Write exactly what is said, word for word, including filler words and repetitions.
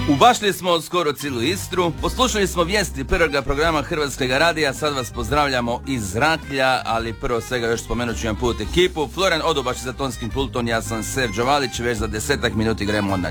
Ubašli smo skoro cijelu Istru, poslušali smo vijesti prvoga programa Hrvatskog radija, sad vas pozdravljamo iz Raklja, ali prvo svega još spomenut ću jedan put ekipu. Florian Odobaš za tonskim pultom, ja sam Serđo Valić, već za desetak minuti gremo na